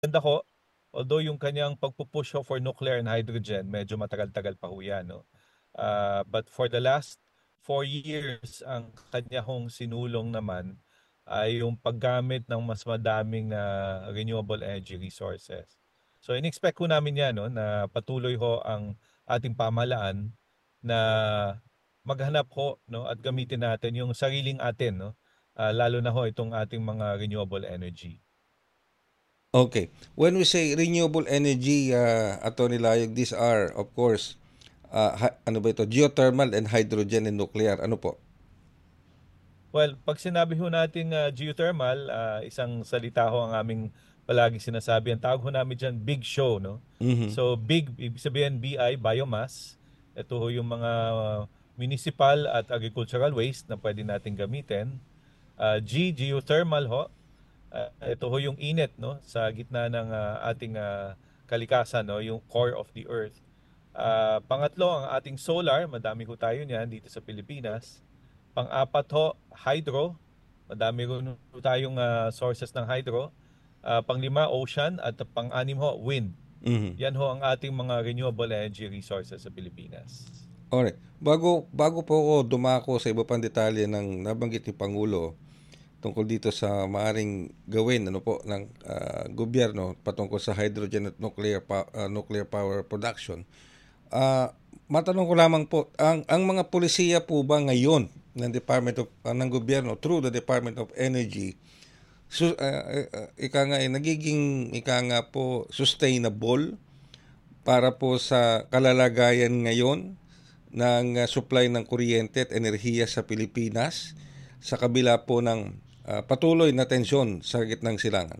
maganda ho, although yung kanyang pagpupush ho for nuclear and hydrogen, medyo matagal-tagal pa ho yan, no? But for the last 4 years, ang kanya hong sinulong naman ay yung paggamit ng mas madaming renewable energy resources. So in-expect ko namin yan, no, na patuloy ho ang ating pamahalaan na maghanap ho, no, at gamitin natin yung sariling atin, no, lalo na ho itong ating mga renewable energy. Okay. When we say renewable energy, Atty. Layog, these are, of course, ano ba ito? Geothermal and hydrogen and nuclear. Ano po? Well, pag sinabi ho natin geothermal, isang salita ho ang aming palagi sinasabi. Ang tawag ho namin dyan, big show, no? Mhm. So, big, ibig sabihin BI, biomass. Ito ho yung mga municipal at agricultural waste na pwede natin gamitin. Geothermal ho. Ito ho yung init, no? Sa gitna ng ating kalikasan, no? Yung core of the earth. Pangatlo, ang ating solar. Madami ho tayo niyan dito sa Pilipinas. Pang-apat ho, hydro. Madami rin ho tayong sources ng hydro. Pang-lima, ocean. At pang-anim ho, wind. Mhm. Yan ho ang ating mga renewable energy resources sa Pilipinas. Alright. Bago po ako dumako sa iba pang detalye ng nabanggit ni Pangulo tungkol dito sa maaring gawin ano po ng gobyerno patungkol sa hydrogen at nuclear power production. Matanong ko lamang po, ang mga pulisiya po ba ngayon ng ng gobyerno through the Department of Energy ika nga nagiging ika nga po sustainable para po sa kalalagayan ngayon ng supply ng kuryente at enerhiya sa Pilipinas sa kabila po ng patuloy na tensyon sa gitnang silangan.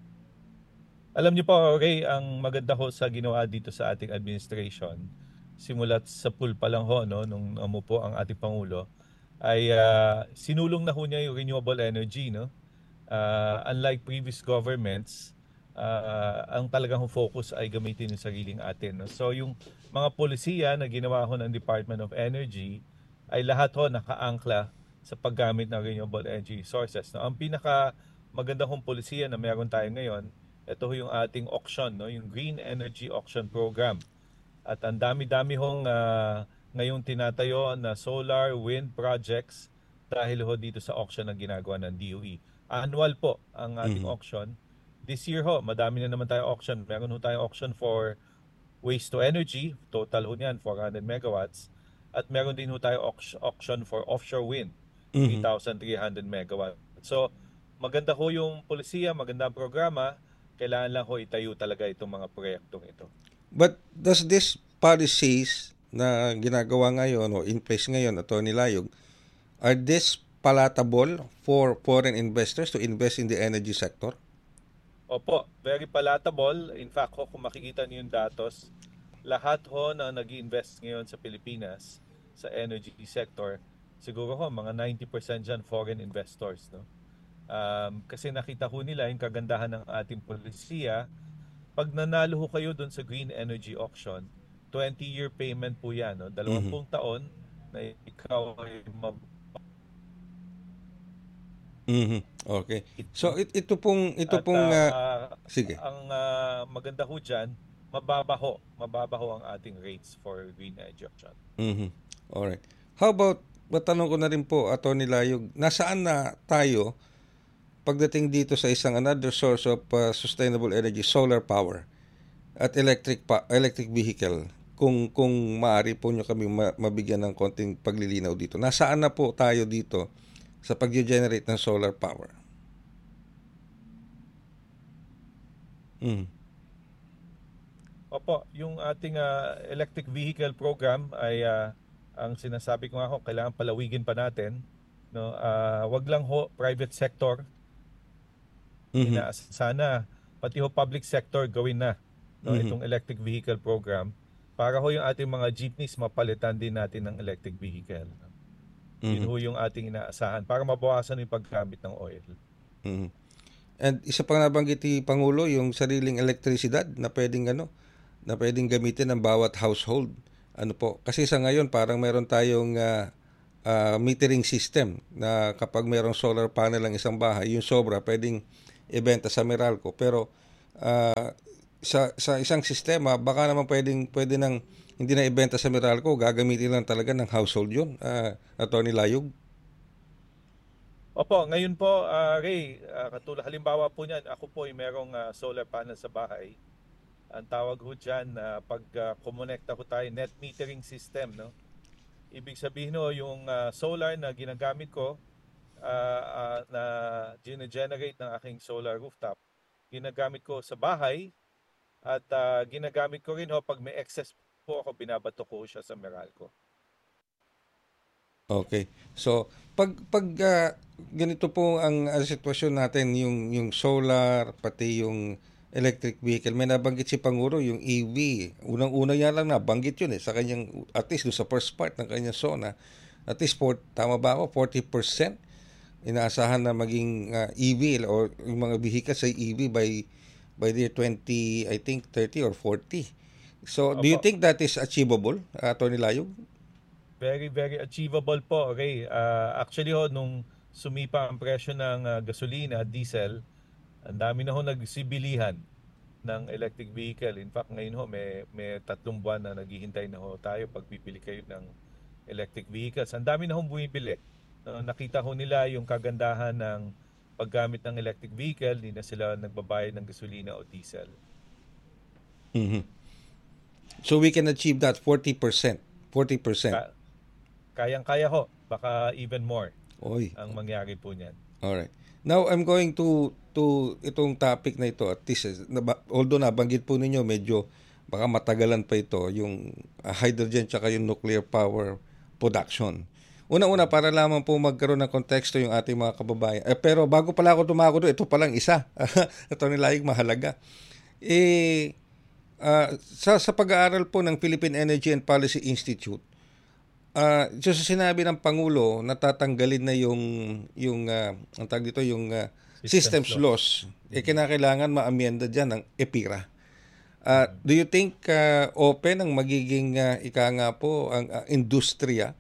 Alam niyo po, Ray, ang maganda ho sa ginawa dito sa ating administration, simulat sa pool pa lang ho, no, nung umupo ang ating Pangulo, ay sinulong na ho niya yung renewable energy, no? Unlike previous governments, ang talagang focus ay gamitin yung sariling atin. No? So yung mga polisiya na ginawa ho ng Department of Energy ay lahat ho nakaangkla sa paggamit ng renewable energy sources. No? Ang pinaka maganda hong polisiya na meron tayo ngayon, ito ho yung ating auction, no? Yung Green Energy Auction Program. At ang dami-dami hong ngayong tinatayo na solar, wind projects dahil ho dito sa auction na ginagawa ng DOE. Annual po ang ating Mhm. auction. This year ho, madami na naman tayo auction. Meron ho tayo auction for waste to energy, total ho niyan 400 megawatts. At meron din ho tayo auction for offshore wind, Mhm. 3,300 megawatts. So, maganda ho yung polisiya, maganda ang programa. Kailangan lang ho itayo talaga itong mga proyektong ito. But does this policies na ginagawa ngayon o in place ngayon, Atty. Layog, are this palatable for foreign investors to invest in the energy sector? Opo, very palatable. In fact, ho, kung makikita niyo yung datos, lahat ho na nag-invest ngayon sa Pilipinas sa energy sector, siguro ho mga 90% dyan foreign investors, no? Kasi nakita ho nila yung kagandahan ng ating polisiya. Pag nanalo ho kayo doon sa green energy auction, 20-year payment po yan, no? Mhm. 20 taon na ikaw ay Mhm. Okay. mabait, So no? ito At pong sige. ang maganda ho dyan, mababaho ang ating rates for green energy auction. Mhm. Alright. How about, matanong ko na rin po, Atty. Layog, nasaan na tayo pagdating dito sa isang another source of sustainable energy, solar power at electric vehicle? Kung maaari po nyo kami mabigyan ng konting paglilinaw dito. Nasaan na po tayo dito sa pag-generate ng solar power? Mhm. Opo, yung ating electric vehicle program ay ang sinasabi ko nga ho, kailangan palawigin pa natin, no? Wag lang ho private sector, Mhm. sana pati ho public sector gawin na, no, Mhm. itong electric vehicle program para ho yung ating mga jeepneys mapalitan din natin ng electric vehicle. Yun Mhm. ho yung ating inaasahan para mabawasan yung paggamit ng oil. Mhm. And isa pang nabanggit ni Pangulo, yung sariling elektrisidad na pwedeng gamitin ng bawat household. Ano po? Kasi sa ngayon parang meron tayong metering system na kapag merong solar panel ang isang bahay, yung sobra pwedeng ibenta sa Meralco. Pero ah, sa isang sistema, baka naman pwede nang hindi na ibenta sa Meralco, gagamitin lang talaga ng household yun, Attorney Layog. Opo, ngayon po, Ray, katulad halimbawa po niyan, ako po ay merong solar panel sa bahay. Ang tawag ho dyan, pag kumonekta ko tayo, net metering system, no? Ibig sabihin ho, yung solar na ginagamit ko, na generate ng aking solar rooftop, ginagamit ko sa bahay at ginagamit ko rin ho pag may excess po ako, binabato ko siya sa Meralco. Okay. So, pag ganito po ang sitwasyon natin, yung solar, pati yung electric vehicle, may nabanggit si Pangulo, yung EV. Unang-una yan lang nabanggit yun sa kanyang, at least doon sa first part ng kanyang SONA. At least, tama ba ako, 40% inaasahan na maging EV o yung mga vehicles ay EV by the year 20, I think 30 or 40. So, do you Opo, think that is achievable, Tony Layog? very, very achievable po, Ray. Actually ho, nung sumipa ang presyo ng gasolina, diesel, ang dami na ho nagsibilihan ng electric vehicle. In fact, ngayon ho, may 3 buwan na naghihintay na ho tayo pag bibili kayo ng electric vehicles. Ang dami na hong bumibili. No, nakita ho nila yung kagandahan ng paggamit ng electric vehicle, hindi na sila nagbabayad ng gasolina o diesel. Mhm. So we can achieve that 40%. 40%. Ka- Kayang-kaya ho, baka even more Oy. ang mangyari po niyan. Alright. Now I'm going to itong topic na ito, at least although nabanggit po ninyo medyo baka matagalan pa ito yung hydrogen tsaka yung nuclear power production. Una-una para lamang po magkaroon ng konteksto yung ating mga kababayan. Pero bago pala ako tumako doon, ito palang isa. Ito nilayig mahalaga. Sa pag-aaral po ng Philippine Energy and Policy Institute, sa sinabi ng Pangulo, natatanggalin na ang tag dito, yung Systems systems loss. loss, kinakailangan maamyenda dyan ng EPIRA. Do you think open ang magiging ika nga po ang industriya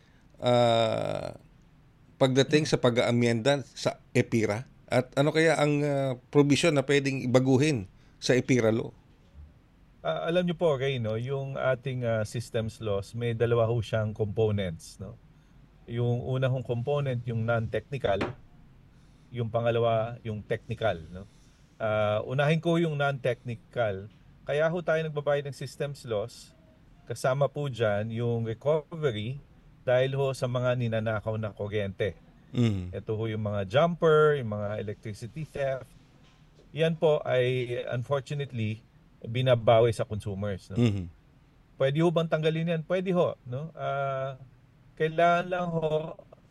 pagdating sa pag-aamyenda sa EPIRA? At ano kaya ang provision na pwedeng ibaguhin sa EPIRA law? Alam niyo po, Ray, no, yung ating systems loss, may dalawa ho siyang components, no? Yung una hong component, yung non-technical, yung pangalawa, yung technical, no? Unahin ko yung non-technical. Kaya ho tayo nagbabayad ng systems loss, kasama po dyan yung recovery dahil ho sa mga ninanakaw na kuryente. Mhm. Ito ho yung mga jumper, yung mga electricity theft. Yan po ay unfortunately binabawi sa consumers, no? Mhm. Pwede ho bang tanggalin yan? Pwede ho, no? Kailangan lang ho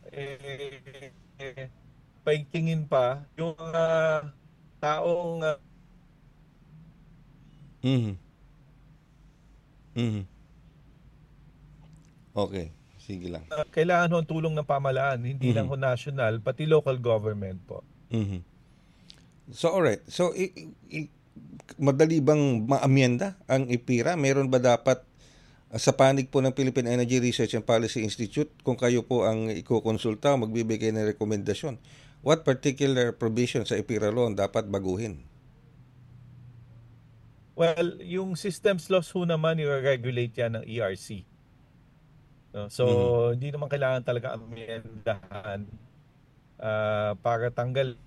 paigtingin pa yung mga taong Mhm. Mhm. Okay. Sige lang. kailangan ho ang tulong ng pamahalaan, hindi lang Mhm. ho national, pati local government po. Mhm. So, alright. So, madali bang maamyenda ang IPIRA? Meron ba dapat sa panig po ng Philippine Energy Research and Policy Institute, kung kayo po ang ikukonsulta o magbibigay ng rekomendasyon, what particular provision sa IPIRA law ang dapat baguhin? Well, yung systems loss ho naman, i-regulate yan ng ERC. No? So, Mhm. hindi naman kailangan talaga amyendahan para tanggal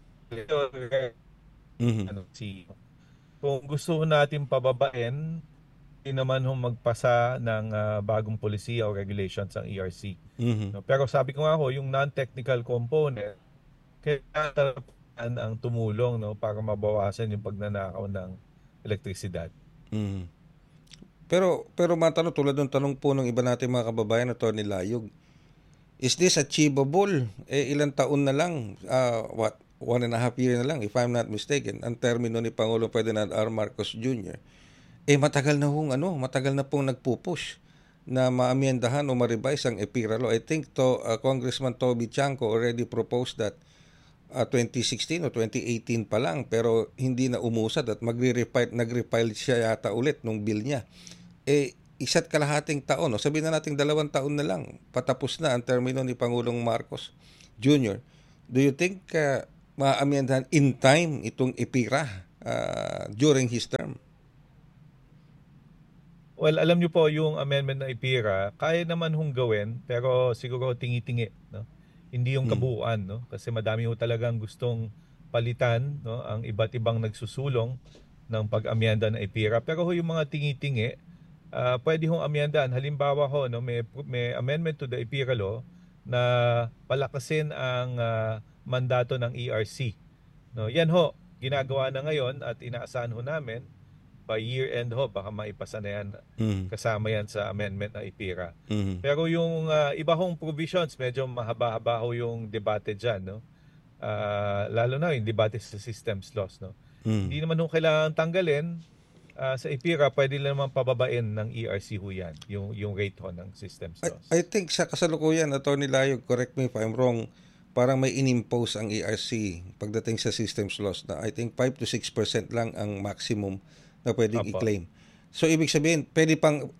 Mhm. si kung gusto natin pababain, hindi naman ho magpasa ng bagong polisiya o regulations ang ERC. Mhm. No? Pero sabi ko nga ho, yung non-technical component, kailangan ang tumulong, no, para mabawasan yung pagnanakaw ng elektrisidad. Mhm. Pero matanong tulad ng tanong po ng iba nating mga kababayan, Attorney Layog, is this achievable? Ilang taon na lang, 1.5 year na lang, if I'm not mistaken, ang termino ni Pangulong Ferdinand R. Marcos Jr. Matagal na pong nagpupush na maamyendahan o ma-revise ang EPIRA law. I think Congressman Toby Chanco already proposed that 2016 o 2018 pa lang, pero hindi na umusad at nag-refile siya yata ulit nung bill niya. 1.5 taon, o sabihin na natin 2 taon na lang, patapos na ang termino ni Pangulong Marcos Jr. Do you think maamyendahan in time itong EPIRA during his term. Well, alam niyo po yung amendment ng IPIRA, kaya naman hong gawin, pero siguro tingi-tingi, no? Hindi yung kabuuan, no? Kasi madami ho talagang gustong palitan, no, ang iba't ibang nagsusulong ng pag-amyenda ng IPIRA. Pero ho yung mga tingi-tingi, pwede hong amyendahan. Halimbawa ho, no, may amendment to the IPIRA law na palakasin ang mandato ng ERC. No, yan ho, ginagawa na ngayon at inaasahan ho namin by year end ho, baka maipasa na yan, kasama yan sa amendment ng IPIRA. Pero yung iba hong provisions, medyo mahaba-haba ho yung debate dyan, no? Lalo na yung debate sa systems laws, no? Hindi naman ho kailangan tanggalin. Sa IPIRA, pwede lang naman pababain ng ERC ho yan, yung rate ho ng systems laws. I think sa kasalukuyan, Atty. Layog, correct me if I'm wrong, parang may inimpose ang ERC pagdating sa systems laws na I think 5 to 6% lang ang maximum na pwedeng Opo. i-claim. So, ibig sabihin, pwede pang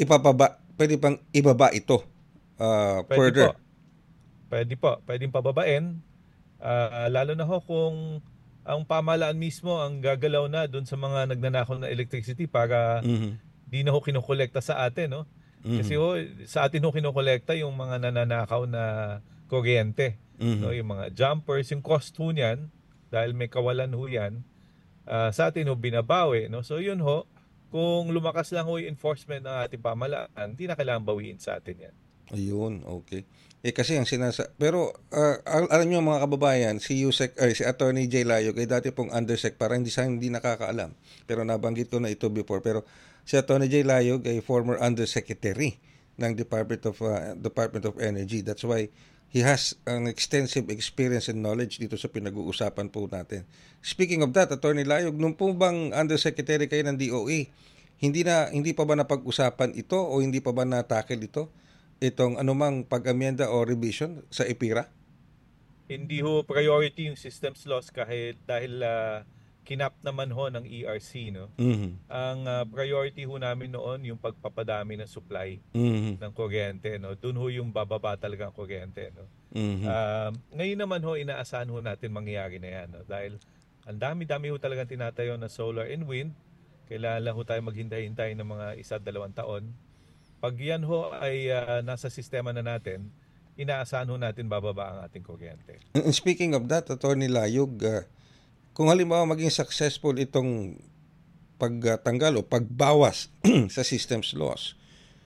ibaba ito further. Pwedeng pababain. Lalo na ho kung ang pamahalaan mismo ang gagalaw na doon sa mga nagnanakaw ng electricity para di na ho kinukolekta sa atin, no? Kasi ho, sa atin ho kinukolekta yung mga nananakaw na kuryente, no? Yung mga jumpers, yung cost ho niyan, dahil may kawalan ho yan, sa atin ho binabawi, no? So yun ho, kung lumakas lang ho yung enforcement ng ating pamahalaan, hindi na kailangan bawiin sa atin yan. Ayun, okay. Kasi ang pero alam niyo mga kababayan, si Attorney J. Layog ay dati pong undersec, para hindi nakakaalam. Pero nabanggit ko na ito before. Pero si Attorney J. Layog ay former undersecretary ng Department of Energy. That's why he has an extensive experience and knowledge dito sa pinag-uusapan po natin. Speaking of that, Attorney Layog, nung po bang undersecretary kayo ng DOE, hindi pa ba napag-usapan ito o hindi pa ba na-tackle itong anumang pag-amyenda o revision sa IPIRA? Hindi ho priority yung systems laws dahil kinap naman ho ng ERC, no? Ang priority ho namin noon yung pagpapadami ng supply ng kuryente, no? Doon ho yung bababa talaga ang kuryente, no? Ngayon naman ho, inaasahan ho natin mangyayari na yan, no? Dahil ang dami-dami ho talagang tinatayo na solar and wind. Kailangan lang ho tayo maghintay-hintay ng mga 1-2 taon. Pag yan ho ay nasa sistema na natin, inaasahan ho natin bababa ang ating kuryente. And speaking of that, Attorney Layog, kung halimbawa maging successful itong pagtanggal o pagbawas sa systems laws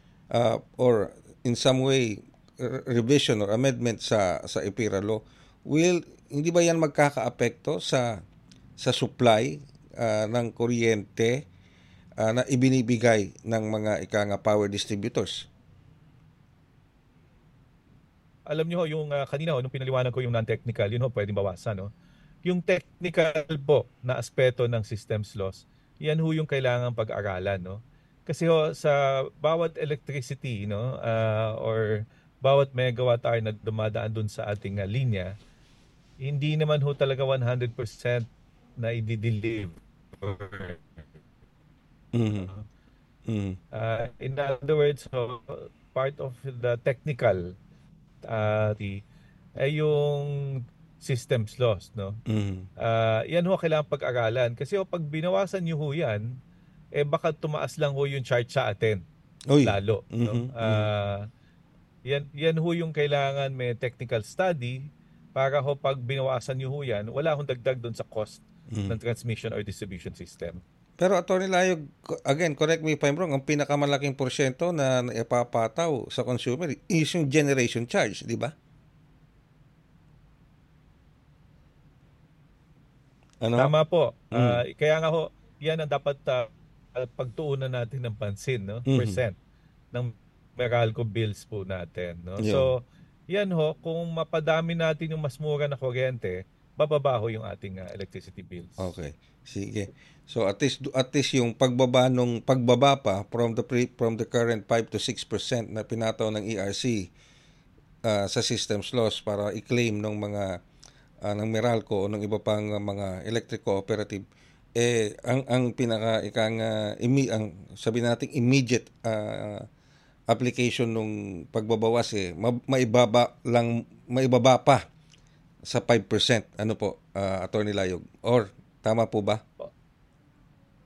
or in some way revision or amendment sa IPIRA law, hindi ba yan magkakaapekto sa supply ng kuryente na ibinibigay ng mga power distributors? Alam niyo ho, yung kanina ho, nung pinaliwanag ko yung non-technical, yun ho, pwedeng bawasan, no? Yung technical po na aspeto ng systems laws, yan ho yung kailangan pag-aralan, no? Kasi ho, sa bawat electricity, no, or bawat megawatt hour na dumadaan dun sa ating linya, hindi naman ho talaga 100% na i-deliver. In other words, so, part of the technical ay yung systems laws, no? Yan ho kailangan pag-aralan kasi pag binawasan niyo ho yan, baka tumaas lang ho yung charge sa atin. Lalo, no? Yan ho yung kailangan may technical study para ho pag binawasan niyo ho yan, wala hong dagdag doon sa cost ng transmission or distribution system. Pero Atty. Layog, again, correct me if I'm wrong, ang pinakamalaking porsyento na ipapataw sa consumer is yung generation charge, di ba? Ano? Tama po. Kaya nga ho, yan ang dapat pagtuunan natin ng pansin, no? Percent ng Meralco bills po natin, no? Yeah. So, yan ho, kung mapadami natin yung mas mura na kuryente, bababa ho yung ating electricity bills. Okay. Sige. So at least yung pagbaba pa from the current 5 to 6% na pinataw ng ERC sa systems laws para i-claim ng mga ng Meralco o ng iba pang mga electric cooperative, ang pinaka ang sabi nating immediate application nung pagbabawas maibaba pa sa 5%. Ano po, Atty. Layog? Or tama po ba?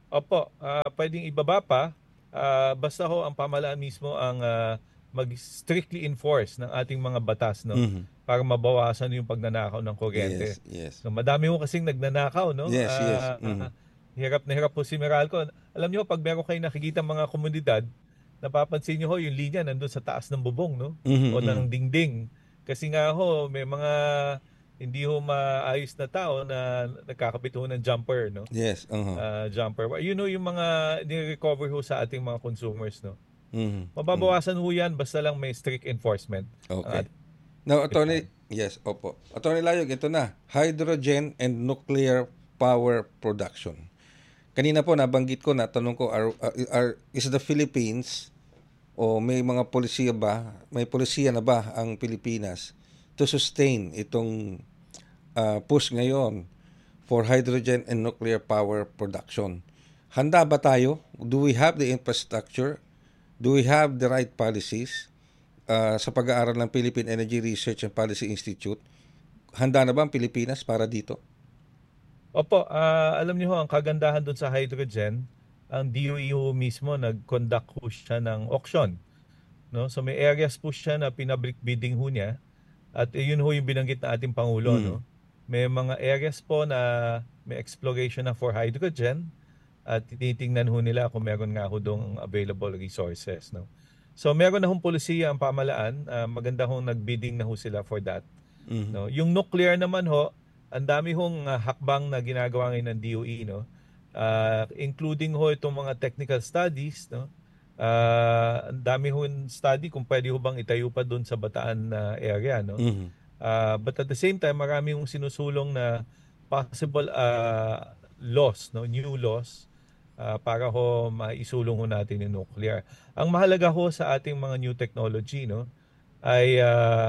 Opo, pwedeng ibaba pa, basta ho ang pamahalaan mismo ang mag-strictly enforce ng ating mga batas, no? Mhm. Para mabawasan yung pagnanakaw ng Yes, kuryente. yes. No, madami ho kasing nagnanakaw, no? Yes, yes. Mhm. Hirap na hirap po si Meralco. Alam niyo, pag meron kayong nakikita mga komunidad, napapansin niyo ho yung linya nandun sa taas ng bubong, no? Mhm, O mhm. ng dingding. Kasi nga ho, may mga hindi ho maayos na tao na nagkakabit ho ng jumper, no? Yes, uh-huh. Jumper. Yun know, yung mga ni-recover ho sa ating mga consumers, no? Mhm, mhm. Mababawasan ho yan basta lang may strict enforcement ang Okay. ating Now, kapitan. Attorney, yes, opo. Attorney Layog, ito na. Hydrogen and nuclear power production. Kanina po nabanggit ko, natanong ko, is the Philippines o may mga polisiya ba, may polisiya na ba ang Pilipinas to sustain itong push ngayon for hydrogen and nuclear power production? Handa ba tayo? Do we have the infrastructure? Do we have the right policies? Sa pag-aaral ng Philippine Energy Research and Policy Institute, handa na ba ang Pilipinas para dito? Opo, alam niyo ho, ang kagandahan doon sa hydrogen, ang DOE ho mismo nag-conduct ho siya ng auction. No? So may areas po siya na pinablik bidding ho niya. At yun ho yung binanggit na ating Pangulo, Mm. no? May mga areas po na may exploration na for hydrogen at tinitingnan ho nila kung meron nga ho dong available resources, no? So meron na hong polisiya ang pamalaan, maganda hong nagbidding na ho sila for that, Mm. no? Yung nuclear naman ho, ang dami hong hakbang na ginagawa ngayon ng DOE, no? Including ho itong mga technical studies, no? Ang dami hong study kung pwede ho bang itayo pa doon sa Bataan na area, no? Mm. But at the same time, marami yung sinusulong na possible laws, no, new laws para ho maisulong ho natin yung nuclear. Ang mahalaga ho sa ating mga new technology, no, ay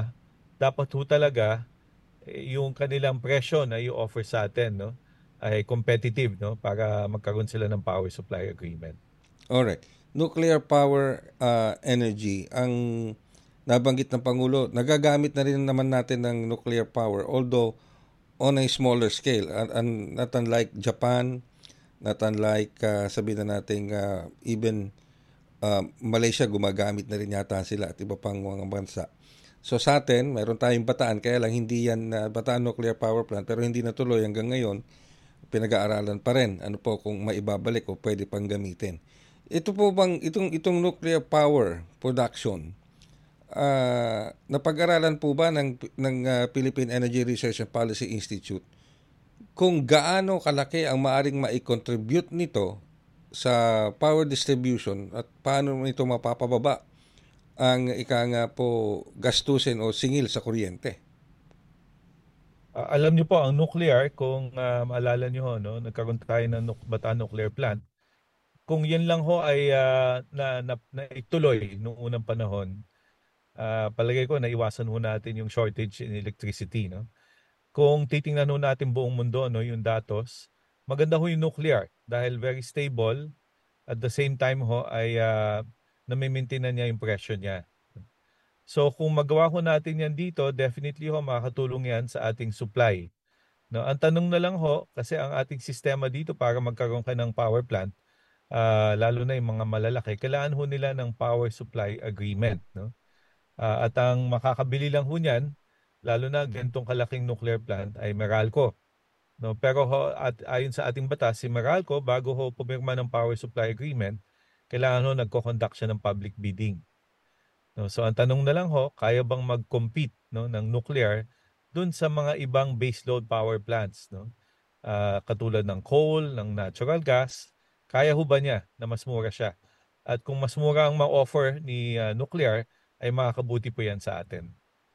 dapat ho talaga yung kanilang presyo na i-offer sa atin, no, ay competitive, no, para magkaroon sila ng power supply agreement. Alright. Nuclear power energy, ang nabanggit ng Pangulo, nagagamit na rin naman natin ng nuclear power, although on a smaller scale. Not unlike Japan, not unlike, sabihin na natin, even Malaysia, gumagamit na rin yata sila at iba pang mga bansa. So sa atin, meron tayong Bataan, kaya lang hindi yan Bataan Nuclear Power Plant, pero hindi natuloy hanggang ngayon. Pinag-aaralan pa rin ano po kung maibabalik o pwede pang gamitin. Ito po bang itong nuclear power production, napag-aralan po ba ng Philippine Energy Research and Policy Institute kung gaano kalaki ang maaring mai-contribute nito sa power distribution at paano nito mapapababa ang ika nga po gastusin o singil sa kuryente? Alam niyo po ang nuclear, kung maalala niyo ho, no, nagkaroon tayo ng Bataan Nuclear Plant. Kung yan lang ho ay na ituloy noong unang panahon, palagay ko naiwasan ho natin yung shortage in electricity, no? Kung titingnan ho natin buong mundo, no, yung datos, maganda ho yung nuclear dahil very stable, at the same time ho ay nami-maintain na niya yung presyo niya. So kung magawa ho natin yan dito, definitely ho makakatulong yan sa ating supply. No, ang tanong na lang ho, kasi ang ating sistema dito para magkaroon ka ng power plant, lalo na yung mga malalaki, kailangan ho nila ng power supply agreement, no? At ang makakabili lang ho niyan, lalo na ganitong kalaking nuclear plant, ay Meralco. No? Pero ho, at ayon sa ating batas, si Meralco, bago ho pumirma ng power supply agreement, kailangan ho nagko-conduct siya ng public bidding. No? So ang tanong na lang ho, kaya bang mag-compete, no, ng nuclear dun sa mga ibang baseload power plants, no? Katulad ng coal, ng natural gas, kaya ho ba niya na mas mura siya? At kung mas mura ang ma-offer ni nuclear, ay makakabuti po yan sa atin.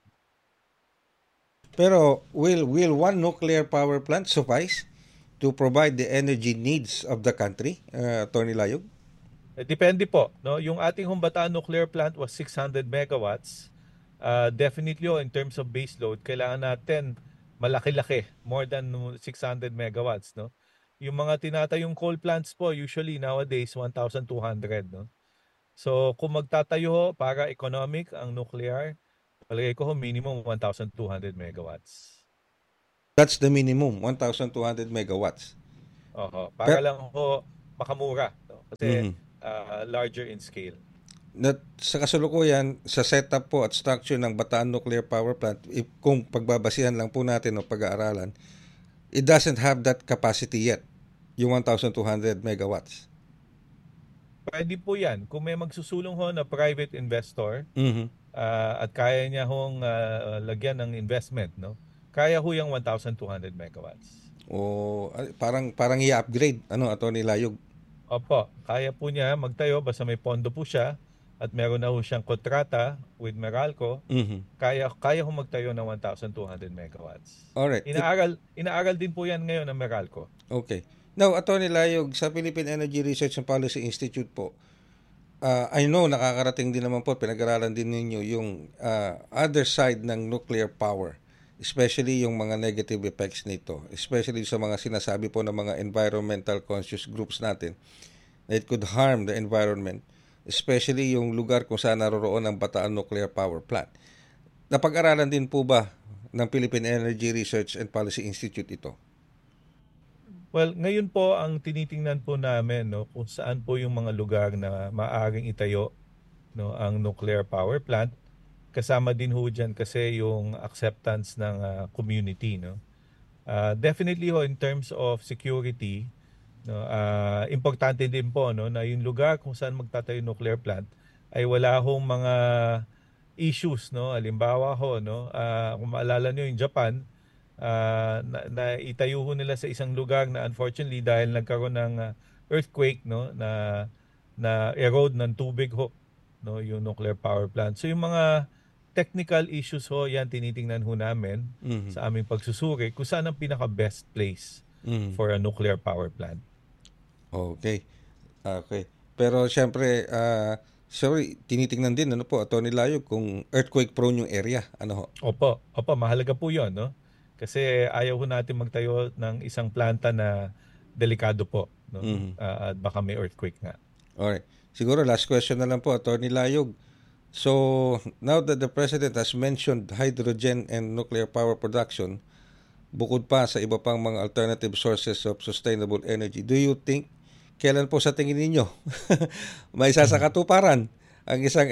Pero will one nuclear power plant suffice to provide the energy needs of the country, Attorney Layog? Depende po, no? Yung ating Humbataan nuclear plant was 600 megawatts. Definitely in terms of base load, kailangan natin malaki-laki, more than 600 megawatts, no? Yung mga tinatayong coal plants po, usually nowadays 1,200, no? So kung magtatayo ho para economic ang nuclear, palagay ko ho minimum 1,200 megawatts. That's the minimum, 1,200 megawatts. Oho, para Pero, lang ho makamura, no? Kasi Mhm. larger in scale. Sa kasalukuyan, sa setup po at structure ng Bataan Nuclear Power Plant, kung pagbabasihan lang po natin o pag-aaralan, it doesn't have that capacity yet, yung 1,200 megawatts. Pwede po yan. Kung may magsusulong ho na private investor Mhm. at kaya niya hong lagyan ng investment, no? Kaya ho yung 1,200 megawatts. O parang i-upgrade, ano, Attorney Layog? Opo, kaya po niya magtayo basta may pondo po siya at meron na ho siyang kontrata with Meralco, Mhm. kaya ho magtayo ng 1,200 megawatts. Alright. Inaaral din po yan ngayon ng Meralco. Okay. Now, Attorney Layog, sa Philippine Energy Research and Policy Institute po, I know nakakarating din naman po, pinag-aralan din ninyo yung other side ng nuclear power, especially yung mga negative effects nito, especially sa mga sinasabi po ng mga environmental conscious groups natin, that it could harm the environment, especially yung lugar kung saan naroroon ang Bataan Nuclear Power Plant. Napag-aralan din po ba ng Philippine Energy Research and Policy Institute ito? Well, ngayon po ang tinitingnan po namin, no, kung saan po yung mga lugar na maaring itayo, no, ang nuclear power plant. Kasama din ho dyan kasi yung acceptance ng community, no. Definitely ho in terms of security, no, importante din po, no, na yung lugar kung saan magtatayo yung nuclear plant ay wala hong mga issues, no. Halimbawa ho, no, kung maalala niyo yung Japan, na itayo ho nila sa isang lugar na unfortunately dahil nagkaroon ng earthquake, no, na erode ng tubig ho, no, yung nuclear power plant. So yung mga technical issues ho, yan tinitingnan ho namin Mhm. sa aming pagsusuri kung saan ang pinaka best place Mhm. for a nuclear power plant. Okay. Okay. Pero siyempre, sorry, tinitingnan din, ano po, Attorney Layog, kung earthquake prone yung area. Ano ho? Opo, mahalaga po 'yon, no? Kasi ayaw ho natin magtayo ng isang planta na delikado po, no? Mhm. At baka may earthquake nga. Alright. Siguro last question na lang po, Attorney Layog. So, now that the President has mentioned hydrogen and nuclear power production, bukod pa sa iba pang mga alternative sources of sustainable energy, do you think, kailan po sa tingin ninyo may sasakatuparan ang isang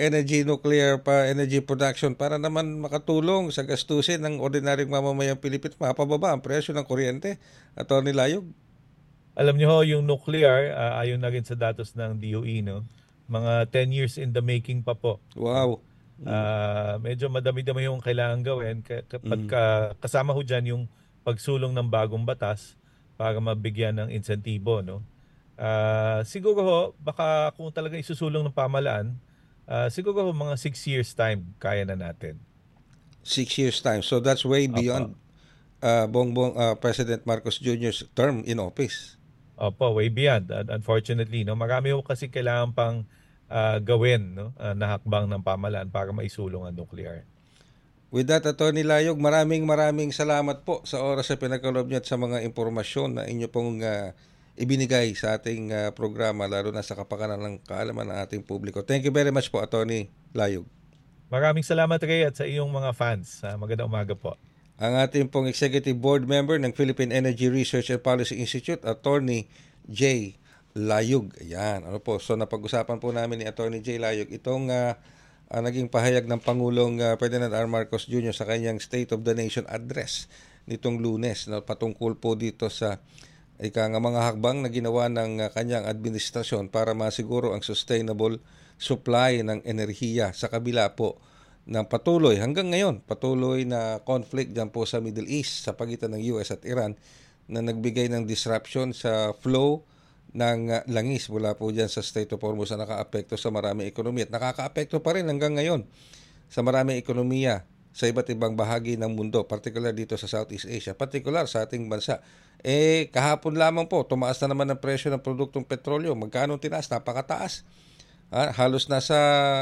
energy production para naman makatulong sa gastusin ng ordinaryong mamamayang Pilipino, mapababa ang presyo ng kuryente? Attorney Layog? Alam niyo ho, yung nuclear, ayon na rin sa datos ng DOE, no? Mga 10 years in the making pa po, no? Wow. Mm. Medyo madami-dami yung kailangan gawin kapag Mm. kasama ho dyan yung pagsulong ng bagong batas para mabigyan ng insentibo, no? Siguro ho, baka kung talaga isusulong ng pamalaan, siguro ho mga 6 years time kaya na natin. 6 years time. So that's way Opo. beyond Bongbong President Marcos Jr.'s term in office. Opo, way beyond. Unfortunately, no, marami ho kasi kailangan pang gawin, no, na hakbang ng pamalaan para maisulong ang nuclear. With that, Attorney Layog, maraming salamat po sa oras sa pinagkaloob niyo at sa mga impormasyon na inyo pong ibinigay sa ating programa, lalo na sa kapakanan ng kaalaman ng ating publiko. Thank you very much po, Attorney Layog. Maraming salamat, Ray, at sa iyong mga fans. Magandang umaga po. Ang ating pong Executive Board Member ng Philippine Energy Research and Policy Institute, Attorney J. Layog. Ayan, ano po. So napag-usapan po namin ni Attorney J. Layog itong naging pahayag ng Pangulong Ferdinand R. Marcos Jr. sa kanyang State of the Nation address nitong Lunes, na patungkol po dito sa mga hakbang na ginawa ng kanyang administrasyon para masiguro ang sustainable supply ng enerhiya sa kabila po ng hanggang ngayon patuloy na conflict dyan po sa Middle East sa pagitan ng US at Iran, na nagbigay ng disruption sa flow ng langis mula po dyan sa Strait of Hormuz, na nakaapekto sa maraming ekonomiya at nakakaapekto pa rin hanggang ngayon sa maraming ekonomiya sa iba't ibang bahagi ng mundo, particular dito sa Southeast Asia, particular sa ating bansa. Kahapon lamang po, tumaas na naman ang presyo ng produktong petrolyo. Magkano tinaas? Napakataas. Halos nasa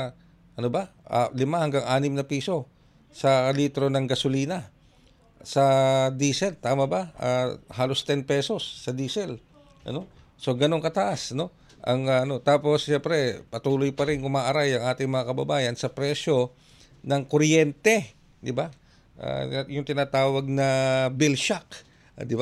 5 hanggang 6 na piso sa litro ng gasolina. Sa diesel, tama ba? Halos 10 pesos sa diesel. So ganun kataas, no? Tapos siyempre patuloy pa rin umaaray ang ating mga kababayan sa presyo ng kuryente, di ba? Yung tinatawag na bill shock, di ba?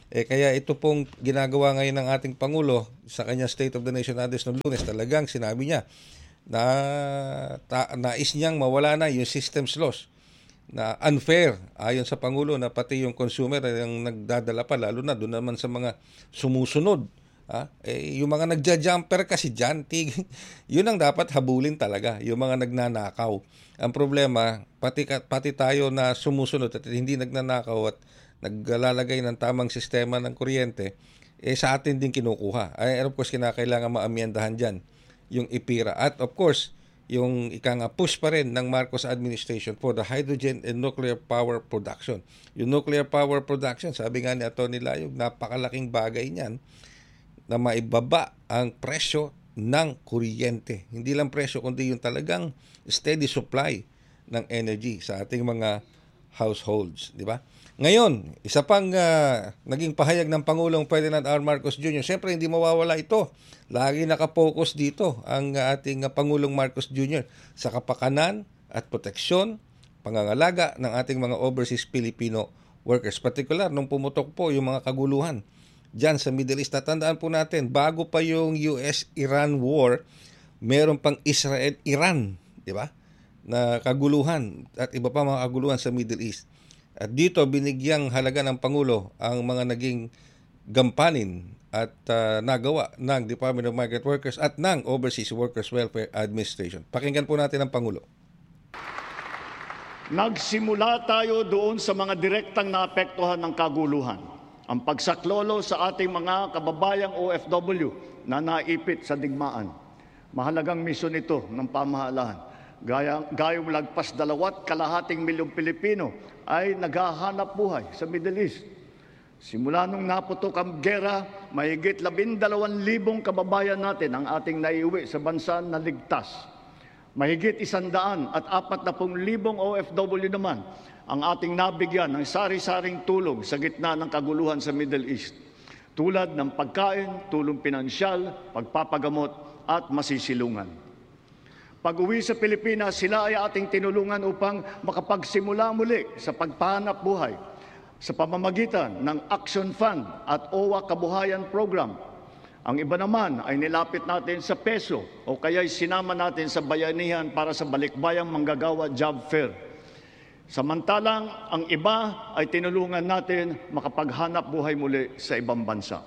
Kaya ito pong ginagawa ngayon ng ating Pangulo sa kanya State of the Nation Address noong Lunes, talagang sinabi niya na nais niyang mawala na yung systems loss na unfair ayon sa Pangulo, na pati yung consumer ang nagdadala pa, lalo na doon naman sa mga sumusunod. Yung mga nagja-jumper kasi dyan, yun ang dapat habulin talaga, yung mga nagnanakaw. Ang problema, pati tayo na sumusunod at hindi nagnanakaw at naglalagay ng tamang sistema ng kuryente, sa atin din kinukuha. Of course, kinakailangan maamyendahan dyan yung IPIRA. At of course, yung push pa rin ng Marcos administration for the hydrogen and nuclear power production. Yung nuclear power production, sabi nga ni Atty. Layog, napakalaking bagay niyan na maibaba ang presyo ng kuryente. Hindi lang presyo, kundi yung talagang steady supply ng energy sa ating mga households, di ba? Ngayon, isa pang naging pahayag ng Pangulong Ferdinand R. Marcos Jr. Siyempre, hindi mawawala ito. Lagi nakapokus dito ang ating Pangulong Marcos Jr. sa kapakanan at proteksyon, pangangalaga ng ating mga overseas Filipino workers. Particular, nung pumutok po yung mga kaguluhan dyan sa Middle East. Natandaan po natin, bago pa yung US-Iran war, meron pang Israel-Iran, di ba? Na kaguluhan at iba pa mga kaguluhan sa Middle East. At dito binigyang halaga ng Pangulo ang mga naging gampanin at nagawa ng Department of Migrant Workers at ng Overseas Workers Welfare Administration. Pakinggan po natin ang Pangulo. Nagsimula tayo doon sa mga direktang naapektuhan ng kaguluhan. Ang pagsaklolo sa ating mga kababayang OFW na naipit sa digmaan. Mahalagang misyon ito ng pamahalaan. Gayong lagpas 2.2 milyong Pilipino ay naghahanap buhay sa Middle East. Simula nung naputok ang gera, mahigit 12,000 kababayan natin ang ating naiuwi sa bansa na ligtas. Mahigit 140,000 OFW naman ang ating nabigyan ng sari-saring tulong sa gitna ng kaguluhan sa Middle East. Tulad ng pagkain, tulong pinansyal, pagpapagamot at masisilungan. Pag-uwi sa Pilipinas, sila ay ating tinulungan upang makapagsimula muli sa pagpahanap buhay sa pamamagitan ng Action Fund at OWA Kabuhayan Program. Ang iba naman ay nilapit natin sa peso o kaya'y sinama natin sa bayanihan para sa balikbayang manggagawa job fair. Samantalang ang iba ay tinulungan natin makapaghanap buhay muli sa ibang bansa.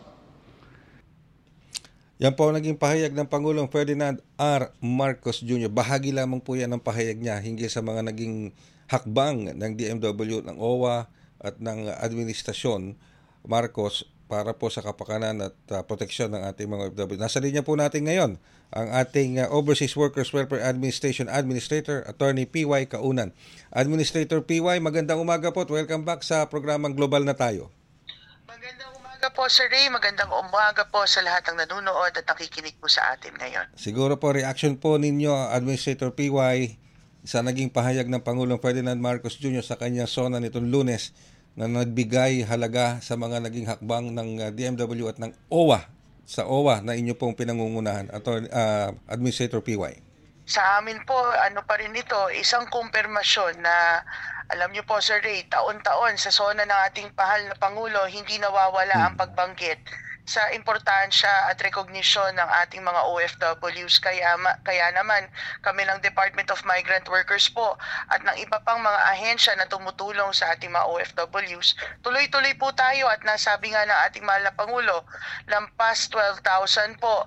Yan po ang naging pahayag ng Pangulong Ferdinand R. Marcos Jr. Bahagi lamang po yan ng pahayag niya hinggil sa mga naging hakbang ng DMW, ng OWA at ng Administrasyon Marcos para po sa kapakanan at proteksyon ng ating mga OFW. Nasa linya po natin ngayon ang ating Overseas Workers Welfare Administration Administrator, Attorney P.Y. Kaunan. Administrator P.Y., magandang umaga po at welcome back sa programang Global na Tayo. Magandang umaga po, Sir Ray. Magandang umaga po sa lahat ng nanonood at nakikinig po sa atin ngayon. Siguro po, reaction po ninyo, Administrator PY, sa naging pahayag ng Pangulong Ferdinand Marcos Jr. sa kanyang SONA nitong Lunes na nagbigay halaga sa mga naging hakbang ng DMW at ng OWA, sa OWA na inyo pong pinangungunahan, Administrator PY. Sa amin po, ano pa rin ito, isang kumpirmasyon na alam niyo po, Sir Ray, taon-taon sa SONA ng ating pahal na Pangulo, hindi nawawala ang pagbanggit sa importansya at recognition ng ating mga OFWs. Kaya naman kami ng Department of Migrant Workers po at ng iba pang mga ahensya na tumutulong sa ating mga OFWs, tuloy-tuloy po tayo at nasabi nga ng ating mahal na Pangulo, lampas 12,000 po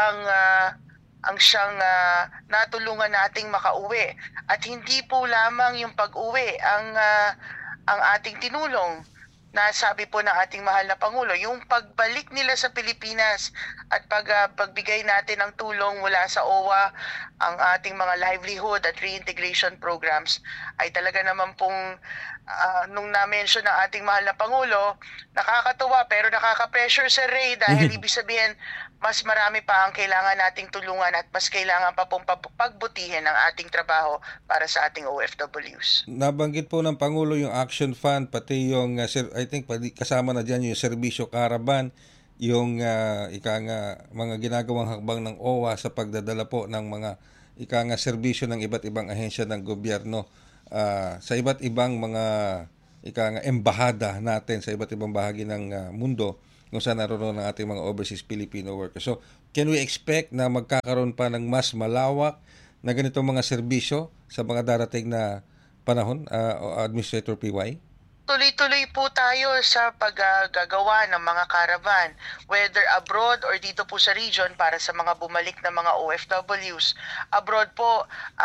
ang siyang natulungan nating makauwi. At hindi po lamang yung pag-uwi ang ating tinulong. Nasabi po ng ating mahal na Pangulo, yung pagbalik nila sa Pilipinas at pagbigay natin ng tulong mula sa OWA, ang ating mga livelihood at reintegration programs ay talaga naman pong nung na-mention ng ating mahal na Pangulo, nakakatuwa pero nakaka-pressure, Sir Ray, dahil ibig sabihin mas marami pa ang kailangan nating tulungan at mas kailangan pa pong pagbutihin ang ating trabaho para sa ating OFWs. Nabanggit po ng Pangulo yung Action Fund, pati yung, I think kasama na dyan yung Serbisyo Caravan, yung mga ginagawang hakbang ng OWA sa pagdadala po ng mga serbisyo ng iba't ibang ahensya ng gobyerno sa iba't ibang mga embahada natin sa iba't ibang bahagi ng mundo kung saan naroon ang ating mga overseas Filipino workers. So, can we expect na magkakaroon pa ng mas malawak na ganitong mga serbisyo sa mga darating na panahon, Administrator PY? Tuloy-tuloy po tayo sa paggagawa ng mga caravan, whether abroad or dito po sa region para sa mga bumalik na mga OFWs. Abroad po,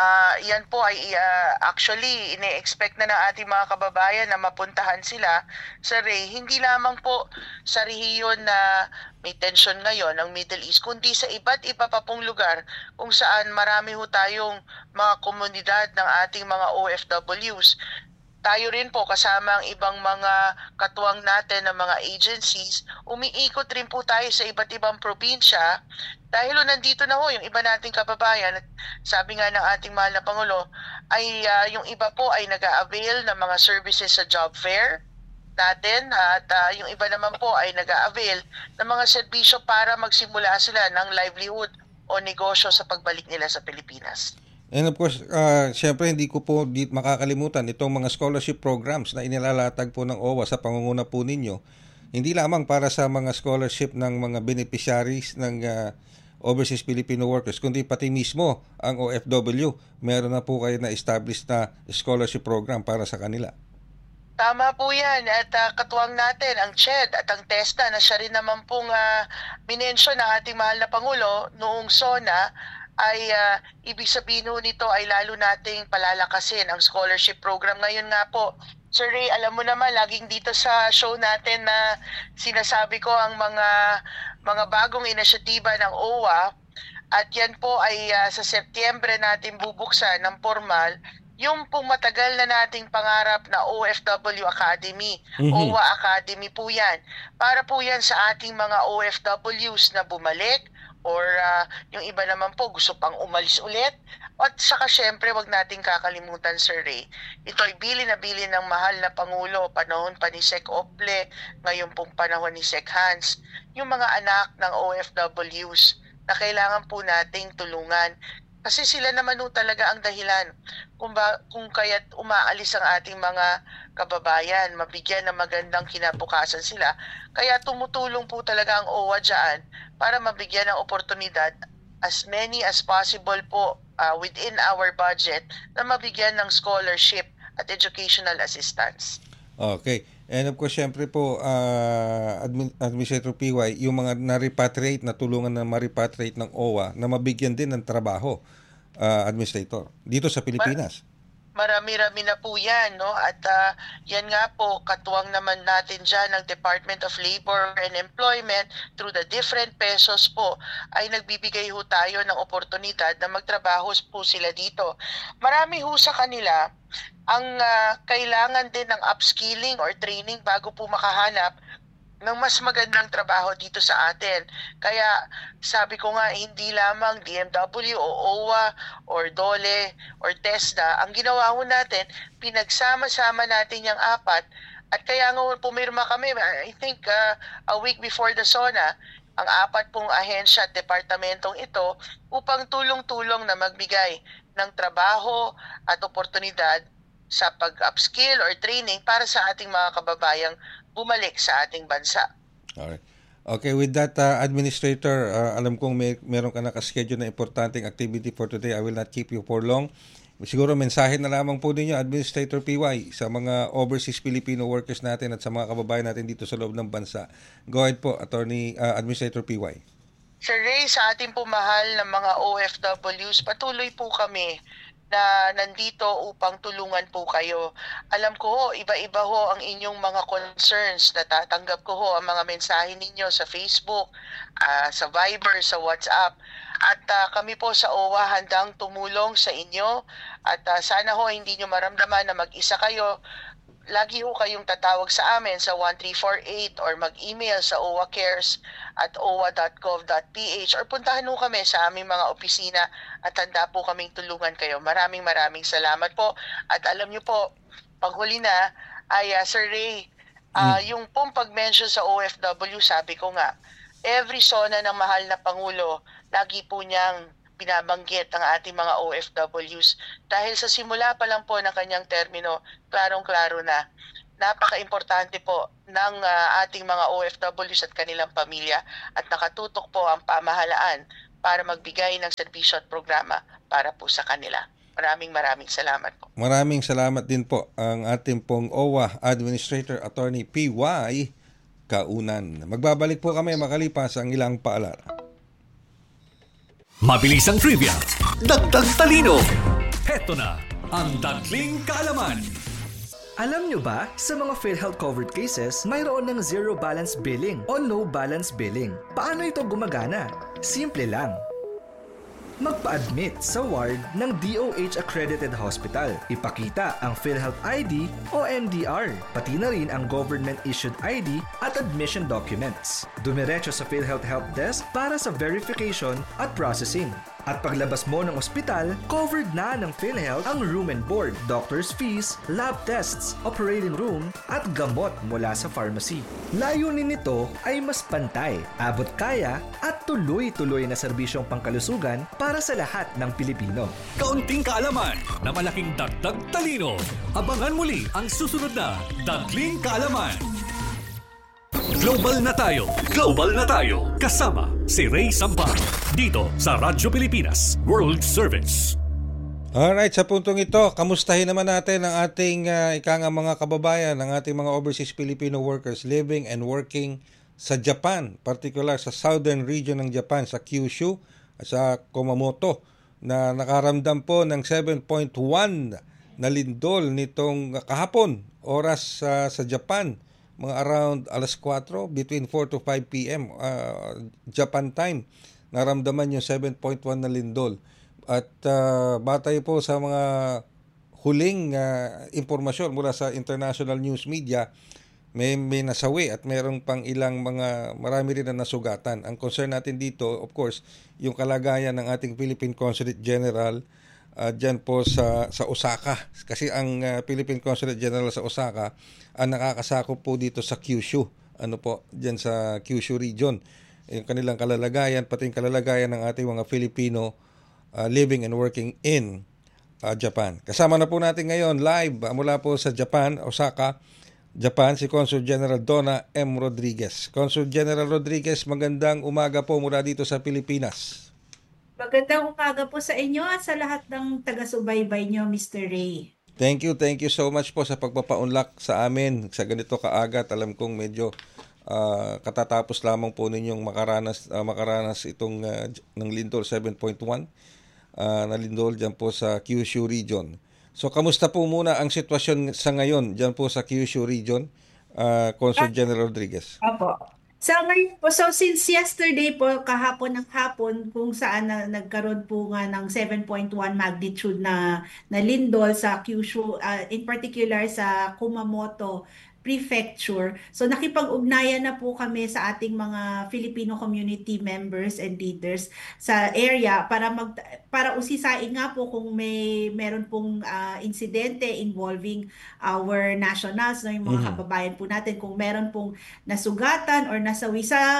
yan po ay actually ine-expect na ng ating mga kababayan na mapuntahan sila sa Ray. Hindi lamang po sa rehiyon na may tension ngayon ng Middle East, kundi sa iba't iba pa pong lugar kung saan marami ho tayong mga komunidad ng ating mga OFWs. Tayo rin po kasama ang ibang mga katuwang natin ng mga agencies, umiikot rin po tayo sa iba't ibang probinsya dahil nandito na ho yung iba nating kababayan at sabi nga ng ating mahal na Pangulo ay yung iba po ay nag-a-avail ng mga services sa job fair natin at yung iba naman po ay nag-a-avail ng mga serbisyo para magsimula sila ng livelihood o negosyo sa pagbalik nila sa Pilipinas. And of course, syempre hindi ko po makakalimutan itong mga scholarship programs na inilalatag po ng OWA sa pangunguna po ninyo. Hindi lamang para sa mga scholarship ng mga beneficiaries ng overseas Filipino workers, kundi pati mismo ang OFW. Meron na po kayo na established na scholarship program para sa kanila. Tama po yan at katuwang natin ang CHED at ang TESDA na siya rin naman pong minensyon ng ating mahal na Pangulo noong SONA ay ibig sabihin nito ay lalo nating palalakasin ang scholarship program. Ngayon nga po, Sir Ray, alam mo naman, laging dito sa show natin na sinasabi ko ang mga bagong inisyatiba ng OWA at yan po ay sa Setyembre natin bubuksan ng formal yung pong matagal na nating pangarap na OFW Academy, OWA Academy po yan. Para po yan sa ating mga OFWs na bumalik, or yung iba naman po gusto pang umalis ulit. At saka syempre wag nating kakalimutan, Sir Ray, ito ay bili ng mahal na Pangulo, panahon pa ni Sec Ople, ngayon pong panahon ni Sec Hans, yung mga anak ng OFWs na kailangan po nating tulungan. Kasi sila naman talaga ang dahilan kung kaya't umaalis ang ating mga kababayan, mabigyan ng magandang kinabukasan sila. Kaya tumutulong po talaga ang OWA dyan para mabigyan ng oportunidad as many as possible po within our budget na mabigyan ng scholarship at educational assistance. Okay. And of course, syempre po, Administrator PY, yung mga na-repatriate, na tulungan na ma-repatriate ng OWA, na mabigyan din ng trabaho, Administrator, dito sa Pilipinas. Marami-rami na po yan, no? At yan nga po, katuwang naman natin dyan ng Department of Labor and Employment through the different pesos po, ay nagbibigay ho tayo ng oportunidad na magtrabaho po sila dito. Marami ho sa kanila ang kailangan din ng upskilling or training bago po makahanap ng mas magandang trabaho dito sa atin. Kaya sabi ko nga, hindi lamang DMW o OWA or DOLE or TESDA, ang ginawa ho natin, pinagsama-sama natin yung apat at kaya nga pumirma kami, I think a week before the SONA, ang apat pong ahensya at departamentong ito upang tulong-tulong na magbigay ng trabaho at oportunidad sa pag-upskill or training para sa ating mga kababayang bumalik sa ating bansa. Alright. Okay, with that, Administrator, alam kong meron ka nakaschedule na importanteng activity for today. I will not keep you for long. Siguro mensahe na lamang po ninyo, Administrator PY, sa mga overseas Filipino workers natin at sa mga kababayan natin dito sa loob ng bansa. Go ahead po, Administrator PY. Sir Ray, sa ating pumahal ng mga OFWs, patuloy po kami na nandito upang tulungan po kayo. Alam ko ho, iba-iba ho ang inyong mga concerns. Natatanggap ko ho ang mga mensahe ninyo sa Facebook, sa Viber, sa WhatsApp. At kami po sa OWA handang tumulong sa inyo. At sana ho hindi nyo maramdaman na mag-isa kayo. Lagi ho kayong tatawag sa amin sa 1348 or mag-email sa owacares@owa.gov.ph or puntahan ho kami sa aming mga opisina at handa po kaming tulungan kayo. Maraming salamat po. At alam nyo po, paghuli na ay Sir Ray, yung pong pag-mention sa OFW, sabi ko nga, every SONA ng mahal na Pangulo, lagi po niyang binabanggit ang ating mga OFWs dahil sa simula pa lang po ng kanyang termino, klarong-klaro na napaka-importante po ng ating mga OFWs at kanilang pamilya at nakatutok po ang pamahalaan para magbigay ng serbisyo at programa para po sa kanila. Maraming salamat po. Maraming salamat din po ang ating pong OWA Administrator Attorney P.Y. Kaunan. Magbabalik po kami makalipas ang ilang paalala. Mabilis ang trivia, dagdag talino. Heto na ang Dagling Kaalaman. Alam nyo ba, sa mga PhilHealth covered cases, mayroon ng zero balance billing o no balance billing. Paano ito gumagana? Simple lang. Magpa-admit sa ward ng DOH-accredited hospital. Ipakita ang PhilHealth ID o MDR, pati na rin ang government-issued ID at admission documents. Dumiretso sa PhilHealth Help Desk para sa verification at processing. At paglabas mo ng ospital, covered na ng PhilHealth ang room and board, doctor's fees, lab tests, operating room, at gamot mula sa pharmacy. Layunin nito ay mas pantay, abot kaya, at tuloy-tuloy na serbisyong pangkalusugan para sa lahat ng Pilipino. Kaunting kaalaman na malaking dagdag talino. Abangan muli ang susunod na Dagling Kaalaman. Global na tayo! Global na tayo! Kasama si Ray Sampa dito sa Radyo Pilipinas World Service. Alright, sa puntong ito, kamustahin naman natin ang ating mga kababayan, ang ating mga overseas Filipino workers living and working sa Japan, particular sa southern region ng Japan, sa Kyushu at sa Kumamoto, na nakaramdam po ng 7.1 na lindol nitong kahapon, oras sa Japan, mga around alas 4, between 4 to 5 p.m. Japan time, naramdaman yung 7.1 na lindol. At batay po sa mga huling impormasyon mula sa international news media, may nasawi at mayroong pang ilang marami rin na nasugatan. Ang concern natin dito, of course, yung kalagayan ng ating Philippine Consulate General dyan po sa Osaka. Kasi ang Philippine Consulate General sa Osaka ang nakakasakop po dito sa Kyushu. Dyan sa Kyushu region. Yung kanilang kalalagayan, pati yung kalalagayan ng ating mga Filipino living and working in Japan. Kasama na po natin ngayon live mula po sa Japan, Osaka, Japan, si Consul General Donna M. Rodriguez. Consul General Rodriguez, magandang umaga po mula dito sa Pilipinas. Magandang umaga po sa inyo at sa lahat ng taga-subaybay nyo, Mr. Ray. Thank you so much po sa pagpapaunlak sa amin sa ganito kaaga. Alam kong medyo katatapos lamang po ninyong makaranas itong ng lindol 7.1 na lindol dyan po sa Kyushu region. So kamusta po muna ang sitwasyon sa ngayon dyan po sa Kyushu region, Consul General Rodriguez? Opo. Sa ngayon po, so since yesterday po, kahapon ng hapon, kung saan nagkaroon po nga ng 7.1 magnitude na lindol sa Kyushu, in particular sa Kumamoto Prefecture. So nakipag-ugnayan na po kami sa ating mga Filipino community members and leaders sa area para usisain nga po kung meron pong insidente involving our nationals, no, yung mga kababayan po natin, kung meron pong nasugatan or nasawi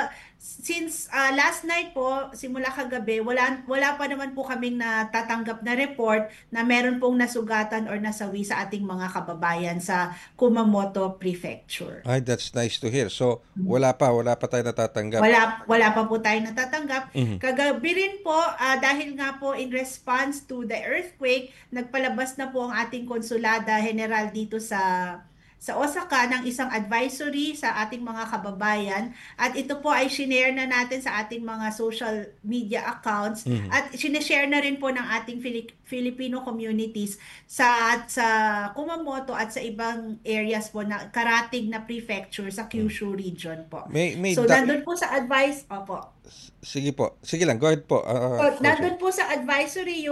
since last night po, simula kagabi, wala pa naman po kaming natatanggap na report na meron pong nasugatan or nasawi sa ating mga kababayan sa Kumamoto Prefecture. Ay, that's nice to hear. So, wala pa tayo natatanggap. Wala pa po tayo natatanggap. Kagabi rin po, dahil nga po in response to the earthquake, nagpalabas na po ang ating Konsulada General dito sa Osaka ng isang advisory sa ating mga kababayan, at ito po ay shinare na natin sa ating mga social media accounts at sinishare na rin po ng ating Filipino communities sa Kumamoto at sa ibang areas po na karatig na prefecture sa Kyushu region po. Nandun po sa advice, opo. Sige po. Sige lang, go ahead po. Nandun po sa advisory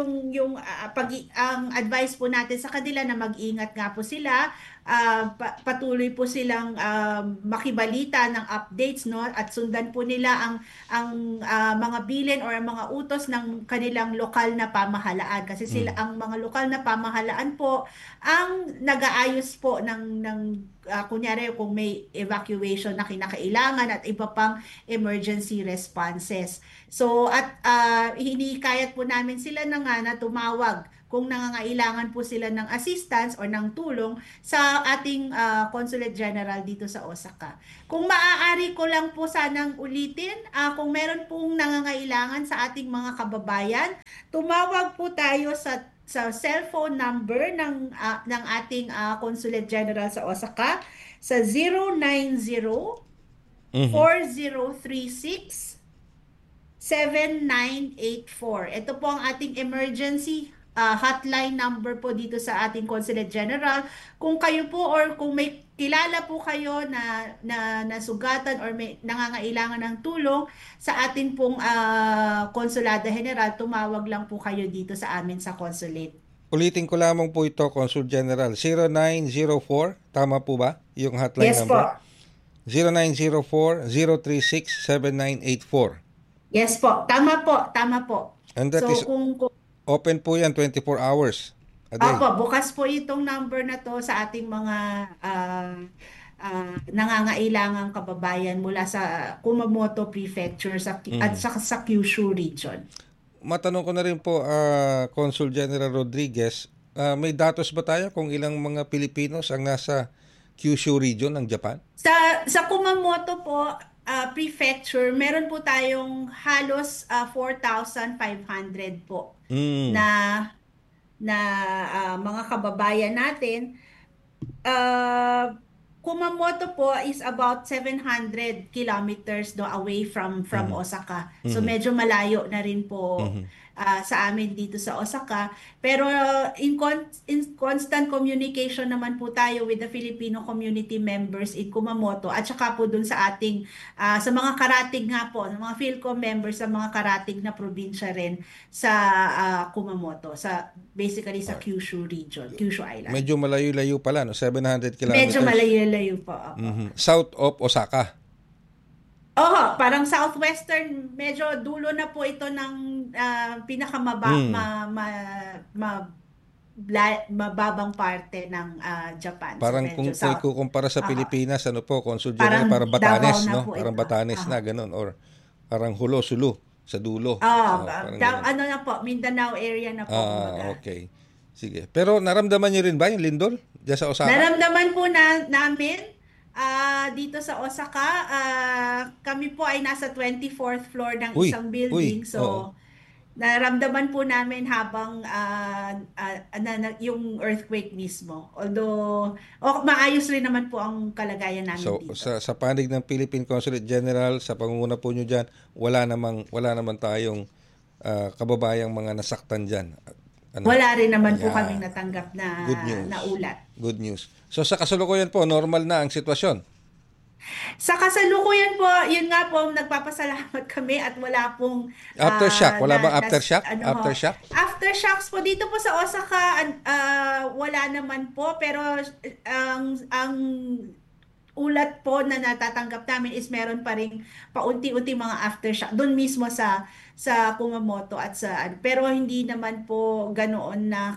ang advice po natin sa kanila na mag-ingat nga po sila. Patuloy po silang makibalita ng updates, no, at sundan po nila ang mga bilin or ang mga utos ng kanilang lokal na pamahalaan, kasi sila ang mga lokal na pamahalaan po ang nag-aayos po ng kunyari kung may evacuation na kinakailangan at iba pang emergency responses. So at hinikayat po namin sila na tumawag kung nangangailangan po sila ng assistance or ng tulong sa ating Consulate General dito sa Osaka. Kung maaari ko lang po sanang ulitin, kung meron pong nangangailangan sa ating mga kababayan, tumawag po tayo sa cellphone number ng ating Consulate General sa Osaka sa 090 4036 7984. Ito po ang ating emergency hotline number po dito sa ating Consulate General. Kung kayo po or kung may kilala po kayo na nasugatan or may nangangailangan ng tulong sa atin pong Konsulado General, tumawag lang po kayo dito sa amin sa Consulate. Ulitin ko lamang po ito, Consul General. 0904, tama po ba? Yung hotline Yes number? po. 0904-036-7984. Yes po. Tama po. Tama po. And that is open po yan 24 hours a day. Opo, bukas po itong number na to sa ating mga nangangailangang kababayan mula sa Kumamoto Prefecture at sa Kyushu Region. Matanong ko na rin po, Consul General Rodriguez, may datos ba tayo kung ilang mga Pilipinos ang nasa Kyushu Region ng Japan? Sa Kumamoto po, Prefecture, meron po tayong halos 4,500 po na mga kababayan natin. Kumamoto po is about 700 kilometers away from Osaka. So medyo malayo na rin po sa amin dito sa Osaka. Pero in constant communication naman po tayo with the Filipino community members in Kumamoto at saka po dun sa ating sa mga karatig nga po, mga Philcom members sa mga karatig na probinsya rin sa Kumamoto, basically sa Kyushu region, Kyushu Island. Medyo malayo-layo pala, no? 700 kilometers. Medyo malayo-layo po. South of Osaka. Parang southwestern, medyo dulo na po ito ng mababang parte ng Japan. Parang so, kung ikukumpara sa Pilipinas, ano po, Consul General, parang Batanes, no? Parang Batanes na, ganun. Or parang Hulo-Sulu sa dulo. Ano na po, Mindanao area na po. Okay. Sige. Pero naramdaman niyo rin ba yung lindol diyan sa Osaka? Naramdaman po namin dito sa Osaka. Kami po ay nasa 24th floor ng isang building. Naramdaman po namin habang yung earthquake mismo. Although maayos rin naman po ang kalagayan namin dito. Sa panig ng Philippine Consulate General, sa pangunguna po nyo dyan, wala naman tayong kababayang mga nasaktan dyan. Wala rin naman po kaming natanggap na ulat. Good news. So sa kasalukuyan po, normal na ang sitwasyon? Sa kasalukuyan po, yun nga po, nagpapasalamat kami at wala pong aftershock. Wala bang aftershock? Aftershock? Aftershocks po dito po sa Osaka, wala naman po, pero ang ulat po na natatanggap namin is meron pa ring paunti-unti mga aftershock doon mismo sa Kumamoto at pero hindi naman po ganoon na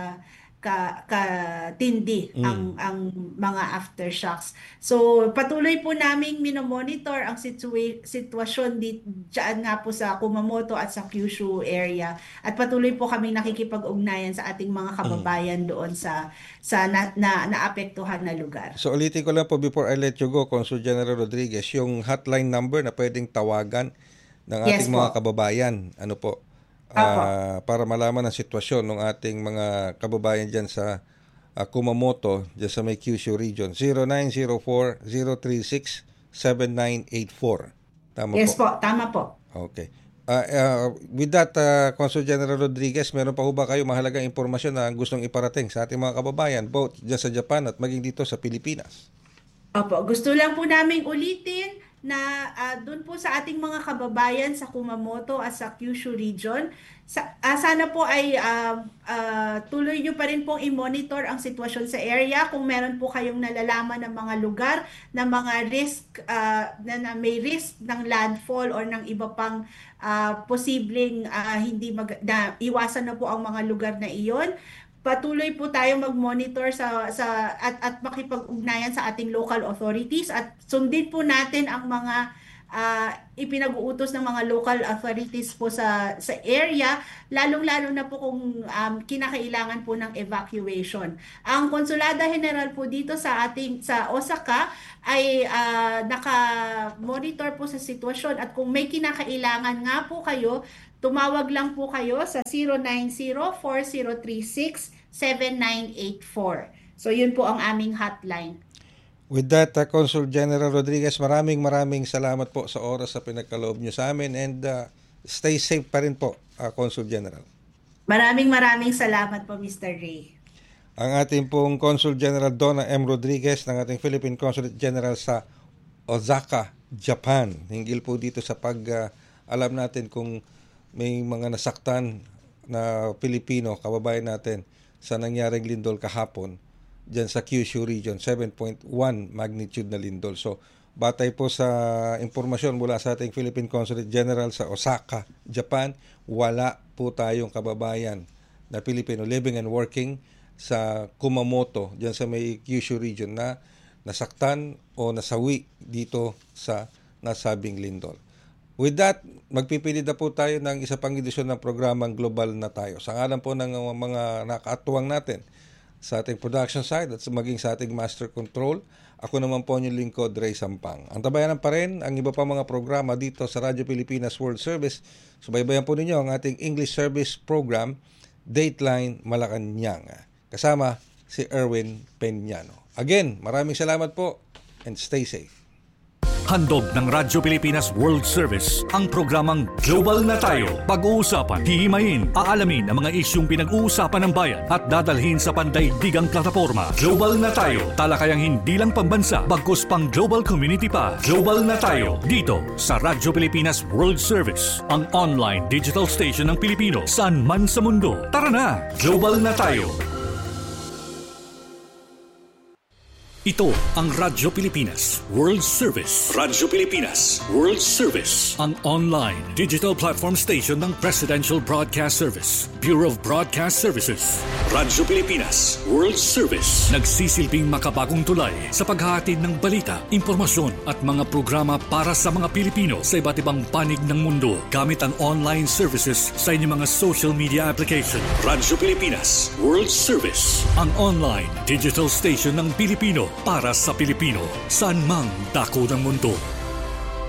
katindi ang mga aftershocks. So patuloy po naming minomonitor ang sitwasyon diyan nga po sa Kumamoto at sa Kyushu area at patuloy po kaming nakikipag-ugnayan sa ating mga kababayan doon sa naapektuhan na lugar. So ulitin ko lang po before I let you go, Consul General Rodriguez, yung hotline number na pwedeng tawagan ng ating mga kababayan, ano po? Para malaman ang sitwasyon ng ating mga kababayan dyan sa Kumamoto, dyan sa may Kyushu region. 0904-036-7984. Tama po? Yes po, tama po. Okay. With that, Consul General Rodriguez, meron pa ho ba kayo mahalagang impormasyon na gustong iparating sa ating mga kababayan, both dyan sa Japan at maging dito sa Pilipinas? Opo, gusto lang po naming ulitin na doon po sa ating mga kababayan sa Kumamoto at sa Kyushu region, sana po ay tuloy nyo pa rin pong i-monitor ang sitwasyon sa area. Kung meron po kayong nalalaman ng mga lugar na mga risk, na may risk ng landfall or ng iba pang posibleng iwasan na po ang mga lugar na iyon. Patuloy po tayong mag-monitor at makipag-ugnayan sa ating local authorities at sundin po natin ang mga ipinag-uutos ng mga local authorities po sa area, lalong-lalo na po kung kinakailangan po ng evacuation. Ang Konsulada General po dito sa Osaka ay naka-monitor po sa sitwasyon, at kung may kinakailangan nga po kayo, tumawag lang po kayo sa 090-4036-7984. So yun po ang aming hotline. With that, Consul General Rodriguez, maraming salamat po sa oras sa pinagkaloob nyo sa amin, and stay safe pa rin po, Consul General. Maraming salamat po, Mr. Ray. Ang ating pong Consul General Donna M. Rodriguez ng ating Philippine Consulate General sa Osaka, Japan. Hinggil po dito sa alam natin kung may mga nasaktan na Pilipino, kababayan natin, sa nangyaring lindol kahapon dyan sa Kyushu region, 7.1 magnitude na lindol. So, batay po sa impormasyon mula sa ating Philippine Consulate General sa Osaka, Japan, wala po tayong kababayan na Pilipino living and working sa Kumamoto, dyan sa may Kyushu region, na nasaktan o nasawi dito sa nasabing lindol. With that, magpipili na po tayo ng isa pang edisyon ng programang Global na Tayo. Sa ngalan po ng mga nakaatuwang natin sa ating production side at maging sa ating master control, ako naman po yung lingkod, Ray Sampang. Ang tabayanan pa rin ang iba pa mga programa dito sa Radyo Pilipinas World Service. Subaybayan po ninyo ang ating English Service Program, Dateline Malacanang. Kasama si Erwin Peñano. Again, maraming salamat po and stay safe. Handog ng Radyo Pilipinas World Service ang programang Global na Tayo. Pag-uusapan, hihimayin, aalamin ang mga isyung pinag-uusapan ng bayan at dadalhin sa pandaigdigang plataforma. Global na Tayo, talakayang hindi lang pambansa, bagkus pang global community pa. Global na Tayo, dito sa Radyo Pilipinas World Service, ang online digital station ng Pilipino saan man sa mundo. Tara na, Global na Tayo. Ito ang Radyo Pilipinas World Service. Radyo Pilipinas World Service, ang online digital platform station ng Presidential Broadcast Service, Bureau of Broadcast Services. Radyo Pilipinas World Service, nagsisilbing makabagong tulay sa paghahatid ng balita, impormasyon at mga programa para sa mga Pilipino sa iba't ibang panig ng mundo gamit ang online services sa inyong mga social media application. Radyo Pilipinas World Service, ang online digital station ng Pilipino para sa Pilipino, saan mang dako ng mundo.